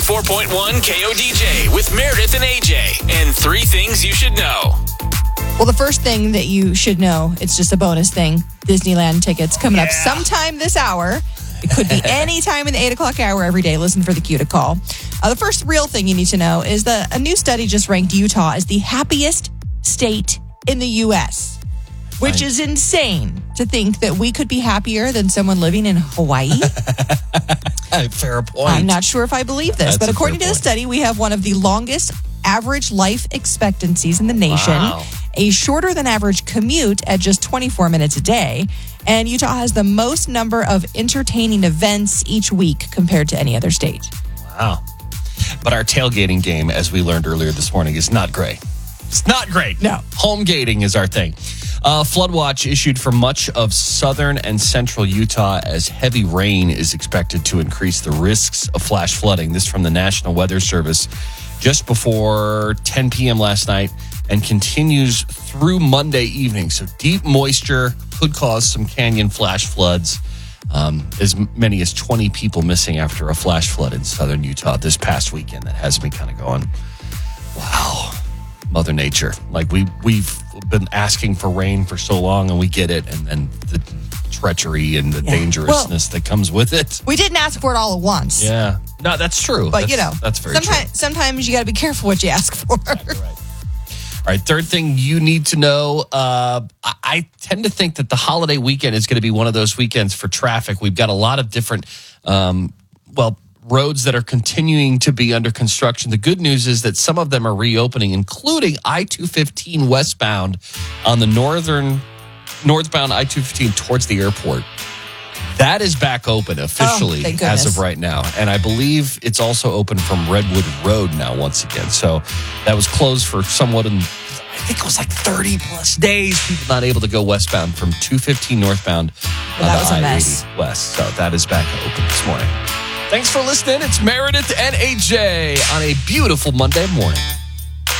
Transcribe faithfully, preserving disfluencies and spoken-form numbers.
ninety-four point one K O D J with Meredith and A J. And three things you should know. Well, the first thing that you should know, it's just a bonus thing. Disneyland tickets coming Yeah. up sometime this hour. It could be any time in the eight o'clock hour every day. Listen for the cue to call. Uh, the first real thing you need to know is that a new study just ranked Utah as the happiest state in the U S, which Right. is insane to think that we could be happier than someone living in Hawaii. Fair point. I'm not sure if I believe this, That's but a according to fair the point. study, we have one of the longest average life expectancies in the nation, Wow. a shorter than average commute at just twenty-four minutes a day, and Utah has the most number of entertaining events each week compared to any other state. Wow. But our tailgating game, as we learned earlier this morning, is not great. It's not great. No. Home gating is our thing. Uh, flood watch issued for much of southern and central Utah as heavy rain is expected to increase the risks of flash flooding. This from the National Weather Service just before ten p.m. last night and continues through Monday evening. So deep moisture could cause some canyon flash floods. Um, as many as twenty people missing after a flash flood in southern Utah this past weekend. That has me kind of going, wow, Mother Nature. Like we, we've been asking for rain for so long and we get it. And then the treachery and the Yeah. dangerousness that comes with it. We didn't ask for it all at once. Yeah. No, that's true. But, that's, you know, that's very sometimes, true. sometimes you got to be careful what you ask for. All right, third thing you need to know. Uh, I, I tend to think that the holiday weekend is going to be one of those weekends for traffic. We've got a lot of different, um, well, roads that are continuing to be under construction. The good news is that some of them are reopening, including I two fifteen westbound on the northern, northbound I two fifteen towards the airport. That is back open officially Oh, thank as goodness. of right now. And I believe it's also open from Redwood Road now once again. So that was closed for somewhat, in, I think it was like thirty plus days. People not able to go westbound from two fifteen northbound Well, that on was the a I mess. eighty west. So that is back open this morning. Thanks for listening. It's Meredith and A J on a beautiful Monday morning.